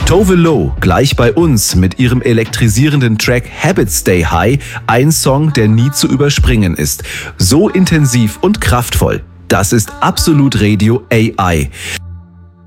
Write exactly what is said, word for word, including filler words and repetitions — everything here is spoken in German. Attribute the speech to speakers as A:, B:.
A: Tove Lo, gleich bei uns mit ihrem elektrisierenden Track Habits Stay High, ein Song, der nie zu überspringen ist. So intensiv und kraftvoll. Das ist Absolut Radio A I.